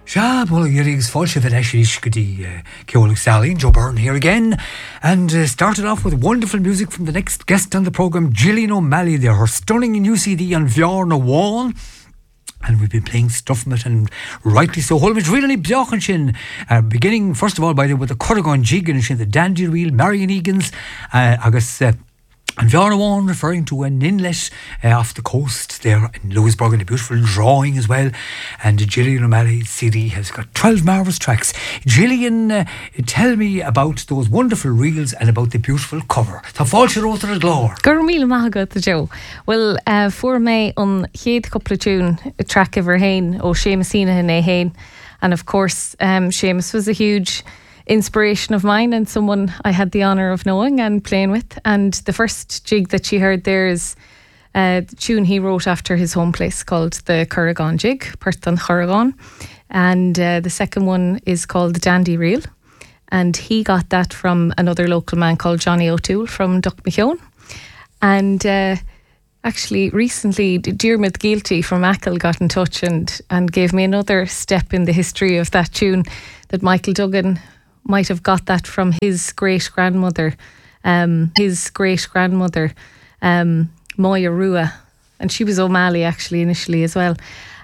Apologies, false Goody, Keolik Sally, Joe Byrne here again, and started off with wonderful music from the next guest on the programme, Gillian O'Malley. There, her stunning new CD on Bjarna Wall. And we've been playing stuff from it, and rightly so. Holmes really beachin sin. Beginning first of all by with the Corrigan Jig and the Dandy Reel, Marion Egan's, and Bjarna Wall referring to an inlet off the coast there in Lewisburg, and a beautiful drawing as well. And Gillian O'Malley's CD has got 12 marvellous tracks. Gillian, tell me about those wonderful reels and about the beautiful cover. Tá fáilte rótar a glór. Gur míle maith go Joe. Well, for me on héad couple tune track ever hain o Seamus Heanaghan é hain. And of course, Seamus was a huge inspiration of mine and someone I had the honour of knowing and playing with. And the first jig that she heard there is the tune he wrote after his home place called the Corrigan Jig, Perth Corrigan. And the second one is called the Dandy Reel. And he got that from another local man called Johnny O'Toole from Duckmahone. And actually recently Diarmuid Guilty from Achill got in touch and gave me another step in the history of that tune, that Michael Duggan might have got that from his great-grandmother, Moya Rua, and she was O'Malley actually initially as well.